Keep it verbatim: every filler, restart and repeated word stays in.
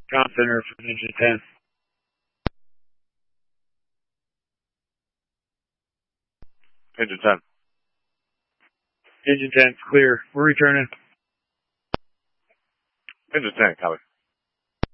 Comm Center for Engine ten. Engine ten. Engine ten's clear. We're returning. Engine ten, copy.